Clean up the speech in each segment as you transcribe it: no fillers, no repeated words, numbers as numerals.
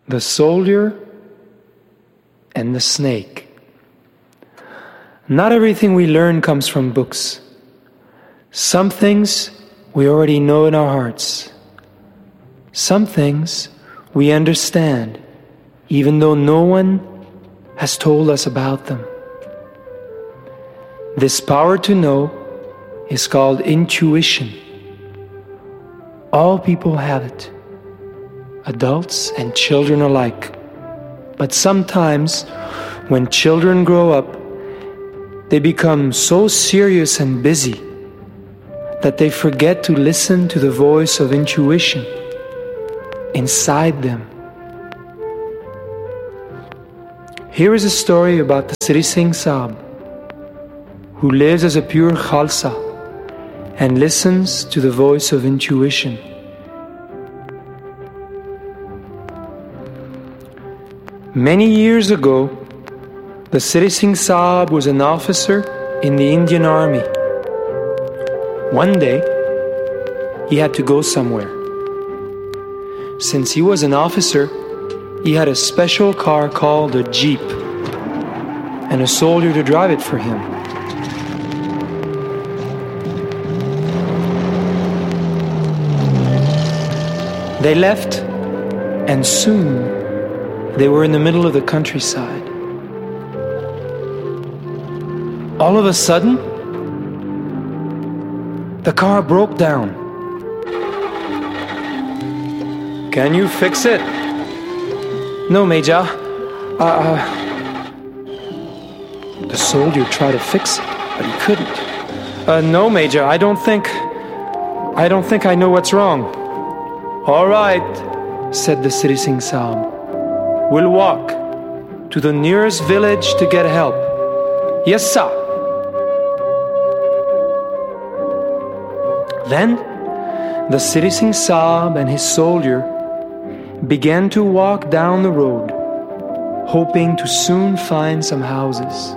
The soldier and the snake. Not everything we learn comes from books. Some things we already know in our hearts. Some things we understand, even though no one has told us about them. This power to know is called intuition. All people have it, adults and children alike. But sometimes, when children grow up, they become so serious and busy that they forget to listen to the voice of intuition inside them. Here is a story about the Siri Singh Saab, who lives as a pure Khalsa and listens to the voice of intuition. Many years ago, the Siri Singh Saab was an officer in the Indian Army. One day, he had to go somewhere. Since he was an officer, he had a special car called a jeep and a soldier to drive it for him. They left, and soon they were in the middle of the countryside. All of a sudden, the car broke down. Can you fix it? No, Major. The soldier tried to fix it, but he couldn't. No, Major, I don't think I know what's wrong. All right, said the Siri Singh Saab. We'll walk to the nearest village to get help. Yes, sir. Then, the Siri Singh Saab and his soldier began to walk down the road, hoping to soon find some houses.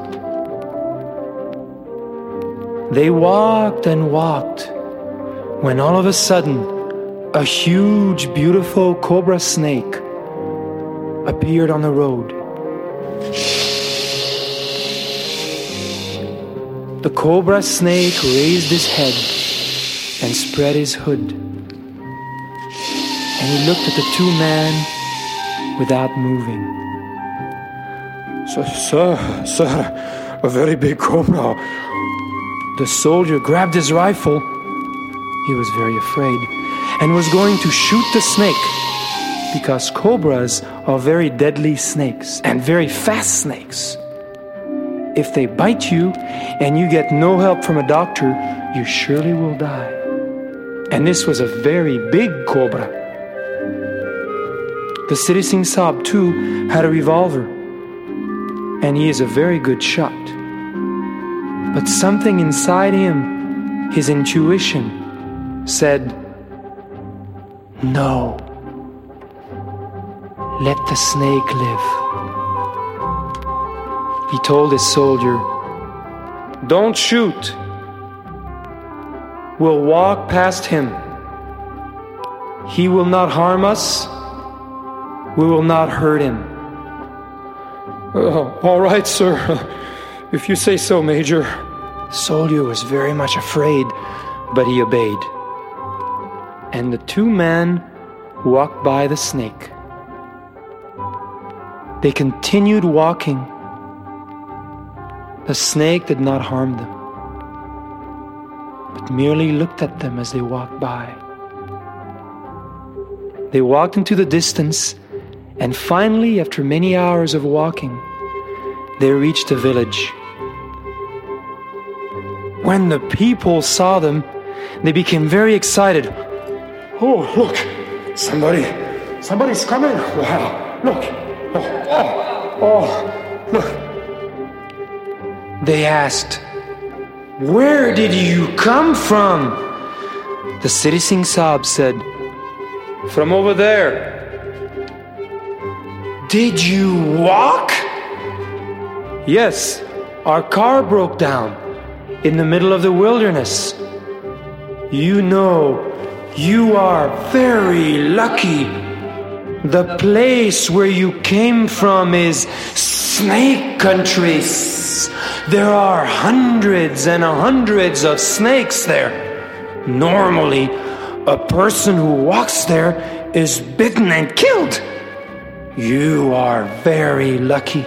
They walked and walked, when all of a sudden, a huge, beautiful cobra snake appeared on the road. The cobra snake raised his head and spread his hood. And he looked at the two men without moving. Sir, a very big cobra. The soldier grabbed his rifle. He was very afraid and was going to shoot the snake, because cobras are very deadly snakes and very fast snakes. If they bite you and you get no help from a doctor, you surely will die. And this was a very big cobra. The Siri Singh Saab too had a revolver, and he is a very good shot. But something inside him, his intuition, said, "No. Let the snake live." He told his soldier, "Don't shoot. We'll walk past him. He will not harm us. We will not hurt him." "All right, sir. If you say so, Major." The soldier was very much afraid, but he obeyed. And the two men walked by the snake. They continued walking. The snake did not harm them, but merely looked at them as they walked by. They walked into the distance, and finally, after many hours of walking, they reached a village. When the people saw them, they became very excited. "Oh, look! Somebody's coming! Wow! Look! Look!" They asked, "Where did you come from?" The Siri Singh Saab said, "From over there." "Did you walk?" "Yes, our car broke down in the middle of the wilderness. You know, you are very lucky." The place where you came from is snake country. There are hundreds and hundreds of snakes there. Normally, a person who walks there is bitten and killed. You are very lucky.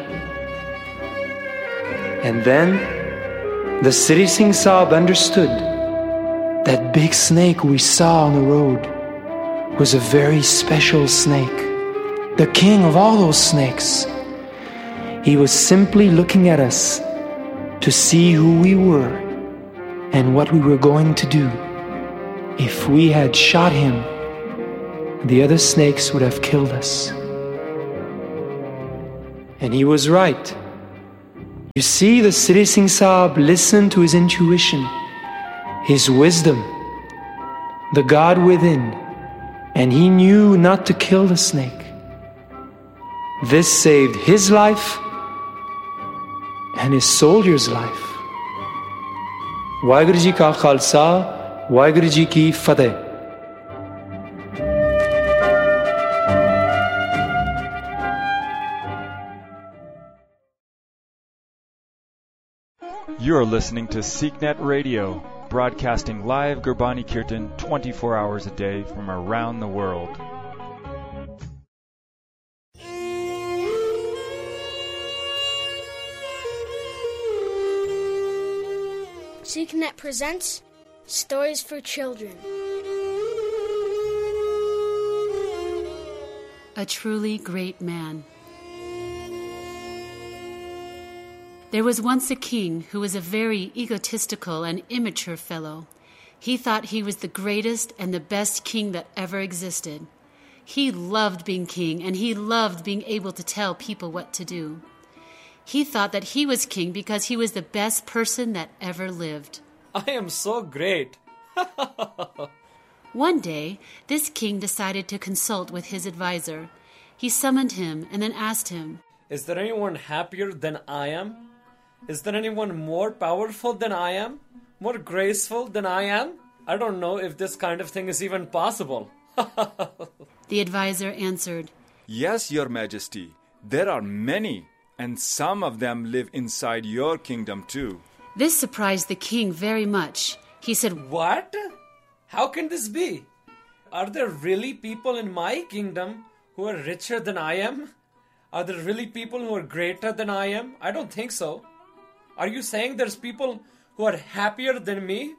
And then the Siddhi Singh Sahib understood that big snake we saw on the road was a very special snake, the king of all those snakes. He was simply looking at us to see who we were and what we were going to do. If we had shot him, the other snakes would have killed us. And he was right. You see, the Siddhi Singh Sahib listened to his intuition, his wisdom, the God within, and he knew not to kill the snake. This saved his life and his soldier's life. Waheguru Ji Ka Khalsa, Waheguru Ji Ki Fateh. You are listening to SeekNet Radio, broadcasting live Gurbani Kirtan 24 hours a day from around the world. SeekNet presents Stories for Children. A truly great man. There was once a king who was a very egotistical and immature fellow. He thought he was the greatest and the best king that ever existed. He loved being king, and he loved being able to tell people what to do. He thought that he was king because he was the best person that ever lived. I am so great. One day, this king decided to consult with his advisor. He summoned him and then asked him, Is there anyone happier than I am? Is there anyone more powerful than I am? More graceful than I am? I don't know if this kind of thing is even possible. The advisor answered, Yes, Your Majesty. There are many, and some of them live inside your kingdom too. This surprised the king very much. He said, What? How can this be? Are there really people in my kingdom who are richer than I am? Are there really people who are greater than I am? I don't think so. Are you saying there's people who are happier than me?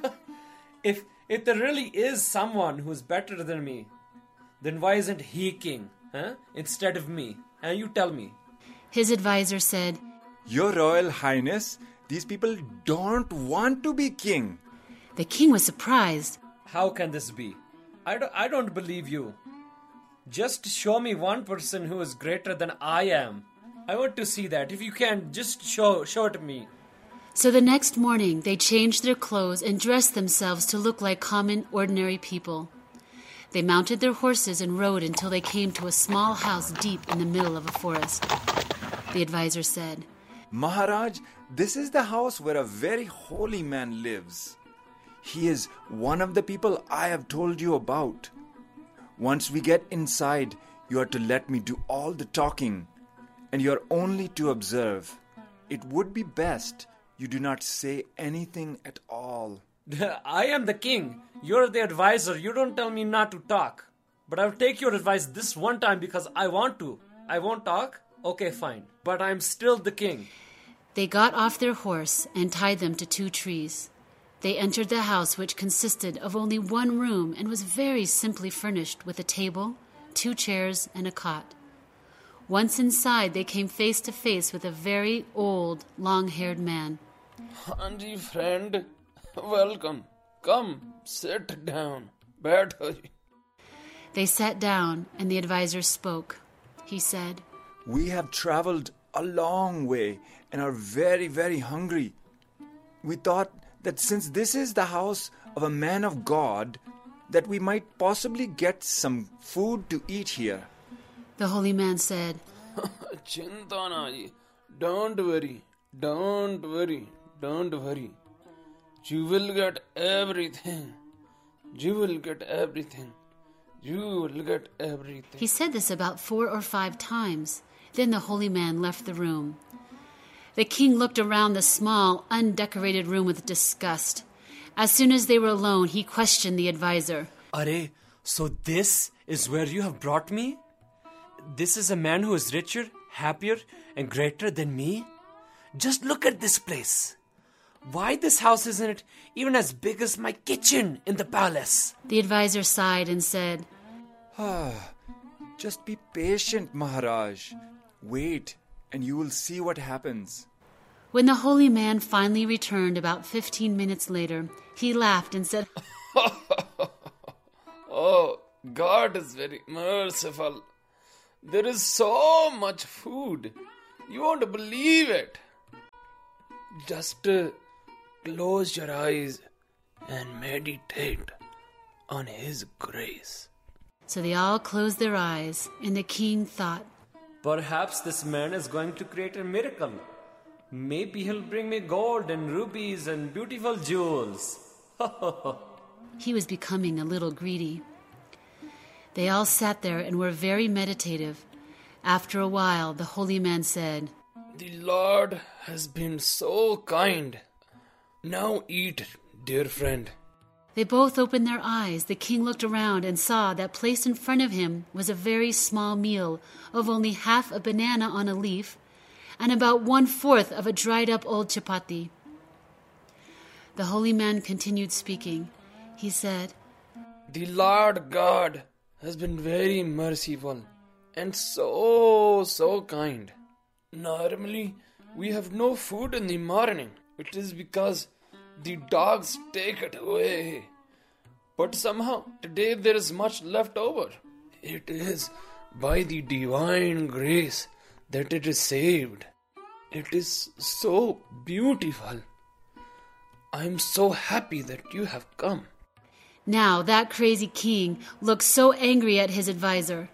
If there really is someone who's better than me, then why isn't he king, instead of me? And you tell me. His advisor said, Your Royal Highness, these people don't want to be king. The king was surprised. How can this be? I don't believe you. Just show me one person who is greater than I am. I want to see that. If you can, just show it to me. So the next morning, they changed their clothes and dressed themselves to look like common, ordinary people. They mounted their horses and rode until they came to a small house deep in the middle of a forest. The advisor said, Maharaj, this is the house where a very holy man lives. He is one of the people I have told you about. Once we get inside, you are to let me do all the talking, and you are only to observe. It would be best you do not say anything at all. I am the king. You're the advisor. You don't tell me not to talk. But I'll take your advice this one time because I want to. I won't talk? Okay, fine. But I'm still the king. They got off their horse and tied them to 2 trees. They entered the house, which consisted of only one room and was very simply furnished with a table, 2 chairs, and a cot. Once inside, they came face to face with a very old, long-haired man. Hanji, friend. Welcome. Come, sit down. Baitho. They sat down, and the advisor spoke. He said, We have traveled a long way and are very, very hungry. We thought that since this is the house of a man of God, that we might possibly get some food to eat here. The holy man said, Chintanaji, don't worry. You will get everything. You will get everything. He said this about 4 or 5 times. Then the holy man left the room. The king looked around the small, undecorated room with disgust. As soon as they were alone, he questioned the advisor. Are, so this is where you have brought me? This is a man who is richer, happier, and greater than me? Just look at this place. Why this house isn't even as big as my kitchen in the palace? The advisor sighed and said, Just be patient, Maharaj. Wait, and you will see what happens. When the holy man finally returned about 15 minutes later, he laughed and said, Oh, God is very merciful. There is so much food. You won't believe it. Just close your eyes and meditate on His grace. So they all closed their eyes, and the king thought, Perhaps this man is going to create a miracle. Maybe he'll bring me gold and rubies and beautiful jewels. He was becoming a little greedy. They all sat there and were very meditative. After a while, the holy man said, The Lord has been so kind. Now eat, dear friend. They both opened their eyes. The king looked around and saw that placed in front of him was a very small meal of only half a banana on a leaf and about 1/4 of a dried-up old chapati. The holy man continued speaking. He said, The Lord God has been very merciful and so kind. Normally, we have no food in the morning. It is because the dogs take it away. But somehow, today there is much left over. It is by the divine grace that it is saved. It is so beautiful. I am so happy that you have come. Now that crazy king looked so angry at his advisor.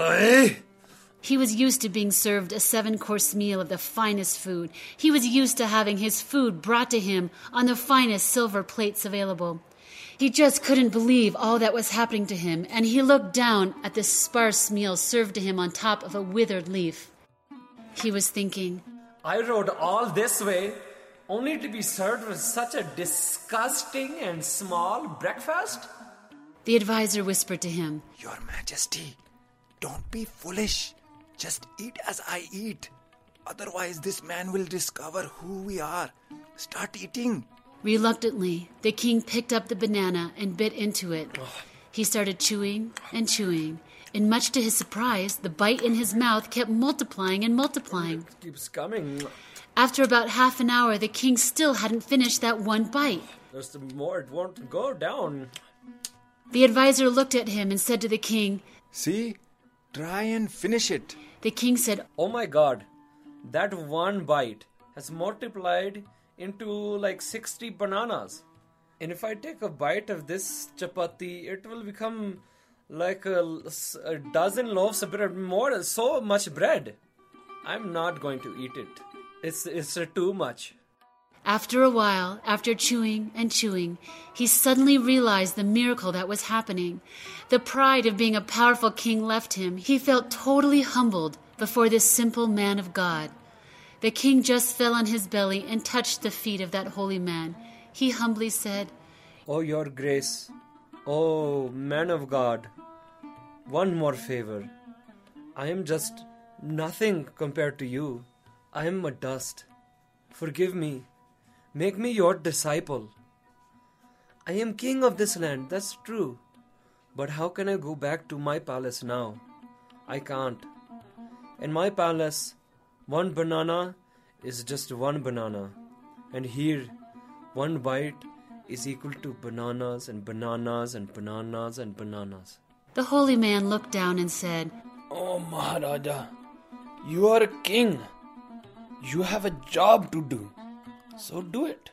He was used to being served a 7-course meal of the finest food. He was used to having his food brought to him on the finest silver plates available. He just couldn't believe all that was happening to him, and he looked down at the sparse meal served to him on top of a withered leaf. He was thinking, I rode all this way only to be served with such a disgusting and small breakfast? The advisor whispered to him, Your Majesty, don't be foolish. Just eat as I eat. Otherwise, this man will discover who we are. Start eating. Reluctantly, the king picked up the banana and bit into it. He started chewing and chewing, and much to his surprise, the bite in his mouth kept multiplying and multiplying. It keeps coming. After about half an hour, the king still hadn't finished that one bite. There's more. It won't go down. The advisor looked at him and said to the king, See? Try and finish it. The king said, Oh my God. That one bite has multiplied into like 60 bananas. And if I take a bite of this chapati, it will become like a dozen loaves of bread, more, so much bread. I'm not going to eat it. It's too much. After a while, after chewing and chewing, he suddenly realized the miracle that was happening. The pride of being a powerful king left him. He felt totally humbled before this simple man of God. The king just fell on his belly and touched the feet of that holy man. He humbly said, Oh, your grace. Oh, man of God. One more favor. I am just nothing compared to you. I am a dust. Forgive me. Make me your disciple. I am king of this land, that's true. But how can I go back to my palace now? I can't. In my palace, one banana is just one banana. And here, one bite is equal to bananas and bananas and bananas and bananas. The holy man looked down and said, Oh Maharaja, you are a king. You have a job to do. So do it.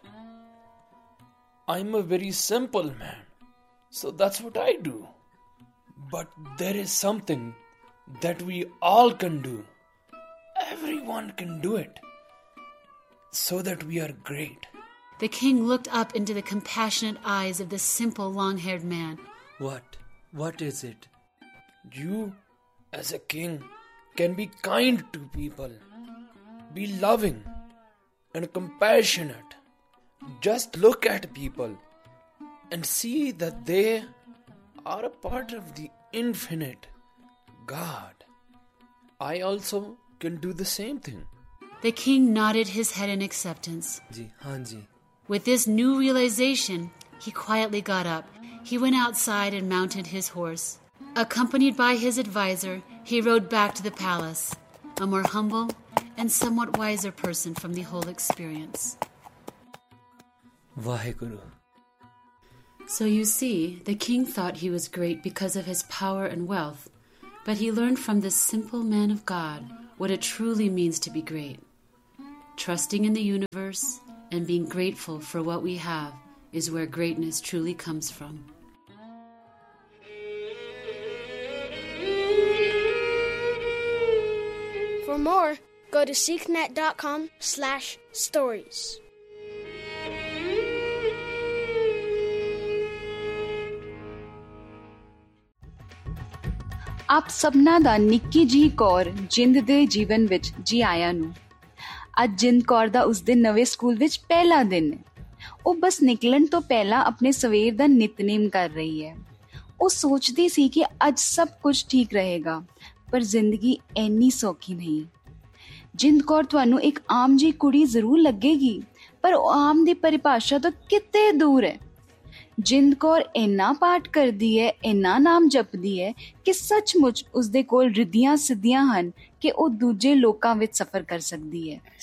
I'm a very simple man, so that's what I do. But there is something that we all can do. Everyone can do it, so that we are great. The king looked up into the compassionate eyes of the simple long-haired man. What? What is it? You, as a king, can be kind to people, be loving and compassionate. Just look at people and see that they are a part of the infinite God. I also can do the same thing. The king nodded his head in acceptance. जी, हाँ जी. With this new realization, he quietly got up. He went outside and mounted his horse. Accompanied by his advisor, he rode back to the palace, a more humble and somewhat wiser person from the whole experience. Vaheguru. So you see, the king thought he was great because of his power and wealth, but he learned from this simple man of God what it truly means to be great. Trusting in the universe and being grateful for what we have is where greatness truly comes from. For more, go to seeknet.com/stories. ਆਪ ਸਭਨਾਂ ਦਾ ਨਿੱਕੀ ਜੀ ਕੌਰ ਜਿੰਦ ਦੇ ਜੀਵਨ ਵਿੱਚ ਜੀ ਆਇਆਂ ਨੂੰ। ਅੱਜ ਜਿੰਦ ਕੌਰ ਦਾ ਉਸਦੇ ਨਵੇਂ ਸਕੂਲ ਵਿੱਚ ਪਹਿਲਾ ਦਿਨ ਹੈ। ਉਹ ਬਸ ਨਿਕਲਣ ਤੋਂ ਪਹਿਲਾਂ ਆਪਣੇ ਸਵੇਰ ਦਾ ਨਿਤਨੇਮ ਕਰ ਰਹੀ ਹੈ। ਉਹ ਸੋਚਦੀ ਸੀ ਕਿ ਅੱਜ ਸਭ ਕੁਝ ਠੀਕ ਰਹੇਗਾ, ਪਰ ਜ਼ਿੰਦਗੀ ਇੰਨੀ ਸੌਖੀ ਨਹੀਂ। ਜਿੰਦ ਕੌਰ ਤੁਹਾਨੂੰ ਇੱਕ ਆਮ ਜੀ ਕੁੜੀ ਜ਼ਰੂਰ ਲੱਗੇਗੀ, ਪਰ ਉਹ ਆਮ ਦੀ ਪਰਿਭਾਸ਼ਾ ਤੋਂ ਕਿਤੇ ਦੂਰ ਹੈ। ਜਿੰਦ ਕੌਰ ਇੰਨਾ ਪਾਠ ਕਰਦੀ ਹੈ, ਇੰਨਾ ਨਾਮ ਜਪਦੀ ਹੈ ਕਿ ਸੱਚਮੁੱਚ ਉਸਦੇ ਕੋਲ ਰਿੱਧੀਆਂ ਸਿੱਧੀਆਂ ਹਨ ਕਿ ਉਹ ਦੂਜੇ ਲੋਕਾਂ ਵਿੱਚ ਸਫ਼ਰ ਕਰ ਸਕਦੀ ਹੈ।